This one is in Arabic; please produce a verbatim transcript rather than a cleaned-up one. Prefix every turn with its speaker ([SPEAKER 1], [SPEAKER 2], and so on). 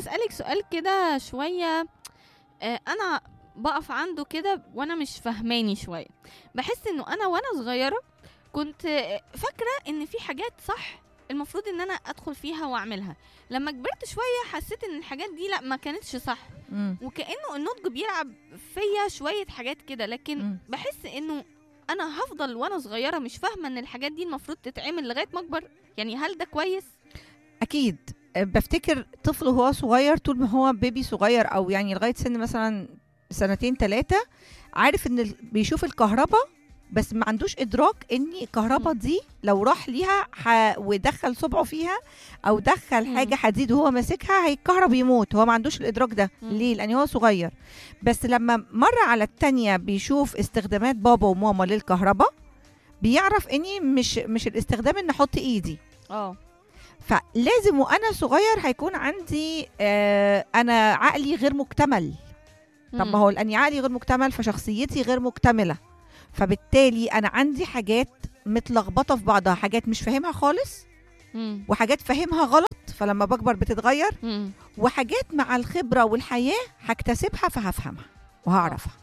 [SPEAKER 1] اسالك سؤال كده شويه، آه انا بقف عنده كده وانا مش فهماني شويه. بحس انه انا وانا صغيره كنت فاكره ان في حاجات صح المفروض ان انا ادخل فيها واعملها. لما كبرت شويه حسيت ان الحاجات دي لا ما كانتش صح،
[SPEAKER 2] مم.
[SPEAKER 1] وكانه النضج بيلعب فيا شويه حاجات كده. لكن
[SPEAKER 2] مم.
[SPEAKER 1] بحس انه انا هفضل وانا صغيره مش فاهمه ان الحاجات دي المفروض تتعمل لغايه ما اكبر. يعني هل ده كويس؟
[SPEAKER 2] اكيد. أه، بفتكر طفل وهو صغير، طول ما هو بيبي صغير او يعني لغايه سن مثلا سنتين ثلاثه، عارف ان ال- بيشوف الكهرباء، بس ما عندوش ادراك ان الكهرباء
[SPEAKER 1] مم.
[SPEAKER 2] دي لو راح ليها ح... ودخل صبعه فيها او دخل
[SPEAKER 1] مم.
[SPEAKER 2] حاجه حديد وهو ماسكها هيتكهرب يموت. هو ما عندوش الادراك ده.
[SPEAKER 1] مم.
[SPEAKER 2] ليه؟ لان هو صغير. بس لما مره على التانية بيشوف استخدامات بابا وماما للكهرباء، بيعرف اني مش مش الاستخدام ان احط ايدي.
[SPEAKER 1] اه.
[SPEAKER 2] فلازم وانا صغير هيكون عندي آه انا عقلي غير مكتمل. طب ما هو لاني عقلي غير مكتمل فشخصيتي غير مكتمله، فبالتالي انا عندي حاجات متلخبطه في بعضها، حاجات مش فاهمها خالص
[SPEAKER 1] مم.
[SPEAKER 2] وحاجات فاهمها غلط، فلما بكبر بتتغير،
[SPEAKER 1] مم.
[SPEAKER 2] وحاجات مع الخبره والحياه هكتسبها فهفهمها وهعرفها.